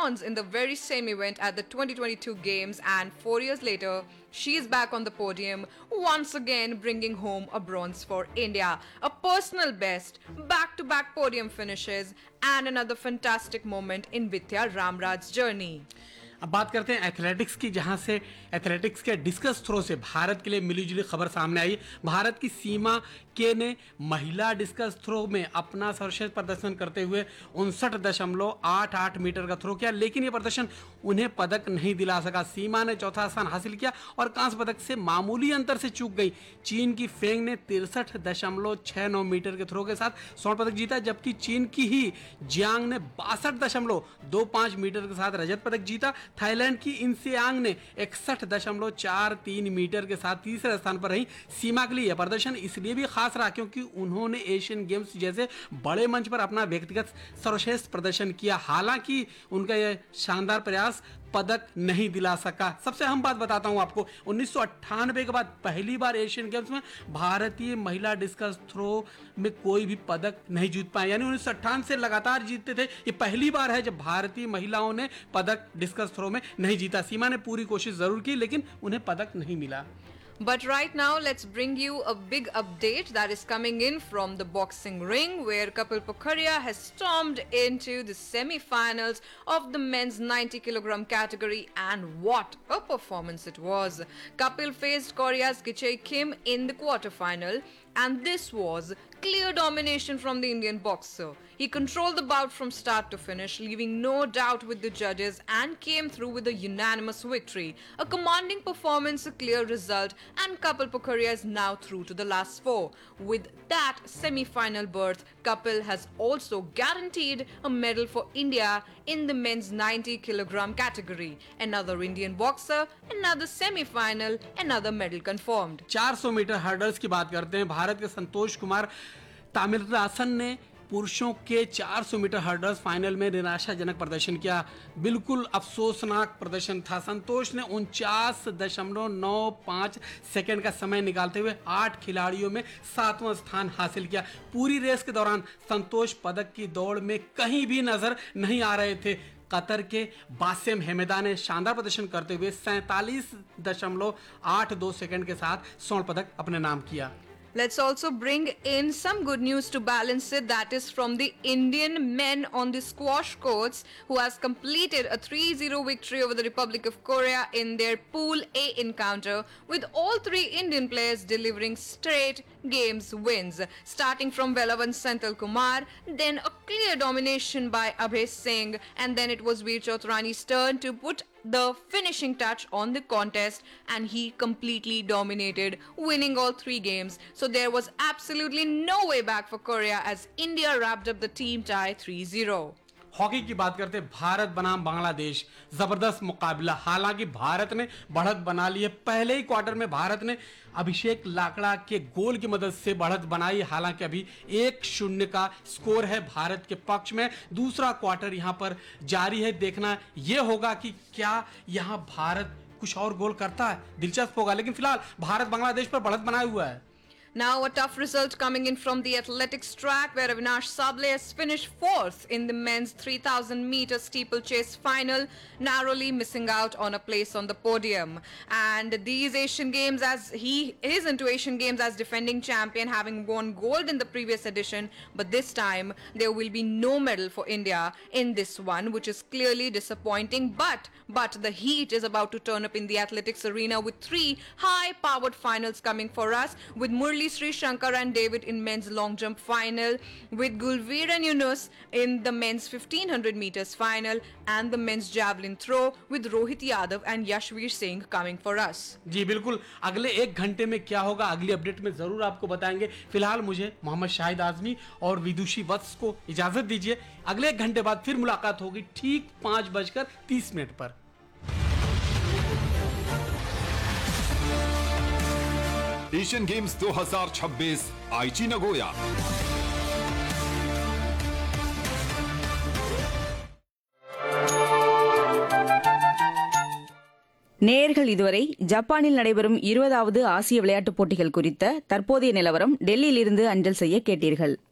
bronze in the very same event at the 2022 Games, and 4 years later, she is back on the podium, once again bringing home a bronze for India. A personal best, back-to-back podium finishes, and another fantastic moment in Vidya Ramraj's journey. अब बात करते हैं athletics की, जहां से athletics के discus throw से भारत के लिए मिलीजुली खबर सामने आई। भारत की सीमा के ने महिला डिस्कस थ्रो में अपना सर्वश्रेष्ठ प्रदर्शन करते हुए 59.88 मीटर का थ्रो किया, लेकिन यह प्रदर्शन उन्हें पदक नहीं दिला सका। सीमा ने चौथा स्थान हासिल किया और कांस्य पदक से मामूली अंतर से चूक गई। चीन की फेंग ने 63.69 मीटर के थ्रो के साथ स्वर्ण पदक जीता, जबकि चीन की ही जियांग ने 62.25 मीटर के साथ रजत पदक जीता। थाईलैंड की इंसियांग ने 61.43 मीटर के साथ तीसरे स्थान पर रही। सीमा के लिए यह प्रदर्शन इसलिए भी खास रहा क्योंकि उन्होंने एशियन गेम्स जैसे बड़े मंच पर अपना व्यक्तिगत सर्वश्रेष्ठ प्रदर्शन किया। हालांकि उनका यह शानदार प्रयास पदक नहीं दिला सका। सबसे अहम बात बताता हूं आपको, 1998 के बाद पहली बार एशियन गेम्स में भारतीय महिला डिस्कस थ्रो में कोई भी पदक नहीं जीत पाए, यानी 1998 से लगातार जीतते थे। ये पहली बार है जब भारतीय महिलाओं ने पदक डिस्कस थ्रो में नहीं जीता। सीमा ने पूरी कोशिश जरूर की, लेकिन उन्हें पदक नहीं मिला। But right now, let's bring you a big update that is coming in from the boxing ring, where Kapil Pokhariya has stormed into the semi-finals of the men's 90 kg category, and what a performance it was. Kapil faced Korea's Kichae Kim in the quarterfinal, and this was clear domination from the Indian boxer. He controlled the bout from start to finish, leaving no doubt with the judges, and came through with a unanimous victory. A commanding performance, a clear result, and Kapil Pokhariya is now through to the last four. With that semi-final berth, Kapil has also guaranteed a medal for India in the men's 90 kg category. Another Indian boxer, another semi-final, another medal confirmed. 400 metre hurdles की बात करते हैं। भारत के संतोष कुमार तामिलरासन ने पुरुषों के 400 metre hurdles final में निराशाजनक प्रदर्शन किया। बिल्कुल अफसोसनाक प्रदर्शन था। संतोष ने 49.95 सेकंड का समय निकालते हुए 8 खिलाड़ियों में 7वां स्थान हासिल किया। पूरी रेस के दौरान संतोष पदक की दौड़ में कहीं भी नजर नहीं आ रहे थे। कतर के बासिम हेमेदा ने शानदार प्रदर्शन करते हुए 47.82 सेकंड के साथ स्वर्ण पदक अपने नाम किया। Let's also bring in some good news to balance it. That is from the Indian men on the squash courts, who has completed a 3-0 victory over the Republic of Korea in their Pool A encounter, with all three Indian players delivering straight games wins. Starting from Velavan Senthil Kumar, then a clear domination by Abhay Singh, and then it was Veer Chotrani's turn to put the finishing touch on the contest, and he completely dominated, winning all three games. So there was absolutely no way back for Korea as India wrapped up the team tie 3-0. Hockey की बात करते हैं। भारत बनाम बांग्लादेश, जबरदस्त मुकाबला। हालांकि भारत ने बढ़त बना ली है। पहले ही क्वार्टर में भारत ने अभिषेक लाकड़ा के गोल की मदद से बढ़त बनाई। हालांकि अभी 1-0 का स्कोर है भारत के पक्ष में। दूसरा क्वार्टर यहां पर जारी है। देखना यह होगा कि क्या यहां भारत कुछ और गोल करता है, दिलचस्प होगा। लेकिन फिलहाल भारत बांग्लादेश पर बढ़त बनाए हुआ है। Now a tough result coming in from the athletics track, where Avinash Sable has finished 4th in the men's 3000 meter steeplechase final, narrowly missing out on a place on the podium. And these Asian Games, as he is into Asian Games as defending champion, having won gold in the previous edition, but this time there will be no medal for India in this one, which is clearly disappointing. But the heat is about to turn up in the athletics arena with 3 high-powered finals coming for us, with Murli Sri Shankar and David in men's long jump final, with Gulveer and Yunus in the men's 1500 meters final, and the men's javelin throw with Rohit Yadav and Yashveer Singh coming for us. जी बिल्कुल, अगले 1 घंटे में क्या होगा अगली update में जरूर आपको बताएंगे। फिलहाल मुझे मोहम्मद शाहिद आजमी और विदुषी वत्स को इजाजत दीजिए। अगले 1 घंटे बाद फिर मुलाकात होगी ठीक 5:30 पर। एशियन गेम्स 2026 आईची नगोया। நேயர்கள் இதுவரை ஜப்பானில் நடைபெறும் 20வது ஆசிய விளையாட்டுப் போட்டிகள் குறித்த தற்போதைய நிலவரம் டெல்லியிலிருந்து அஞ்சல் செய்ய கேட்டீர்கள்.